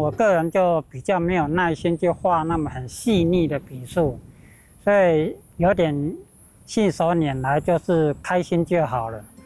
我个人就比较没有耐心去画那么很细腻的笔触，所以有点信手拈来，就是开心就好了。